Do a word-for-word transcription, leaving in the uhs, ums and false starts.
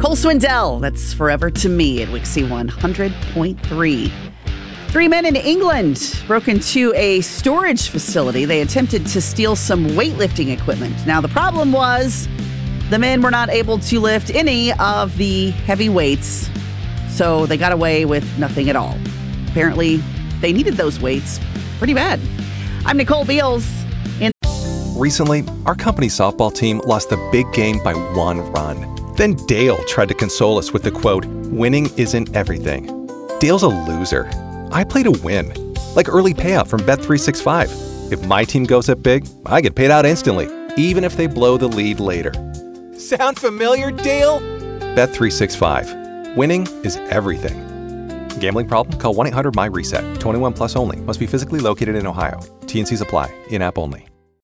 Cole Swindell, that's Forever to Me at Wixie one hundred point three. Three men in England broke into a storage facility. They attempted to steal some weightlifting equipment. Now, the problem was the men were not able to lift any of the heavy weights, so they got away with nothing at all. Apparently, they needed those weights pretty bad. I'm Nicole Beals. In- Recently, our company softball team lost the big game by one run. Then Dale tried to console us with the quote, "Winning isn't everything." Dale's a loser. I play to win, like early payout from Bet three sixty-five. If my team goes up big, I get paid out instantly, even if they blow the lead later. Sound familiar, Dale? Bet three sixty-five. Winning is everything. Gambling problem? Call one eight hundred M Y RESET. twenty-one plus only. Must be physically located in Ohio. T and Cs apply. In-app only.